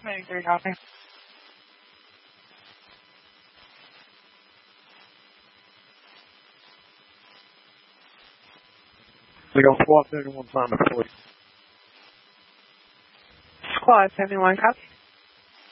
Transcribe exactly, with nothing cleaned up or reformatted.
twenty-three, copy. They go squad seventy-one, time at forty. Squad seventy-one, copy.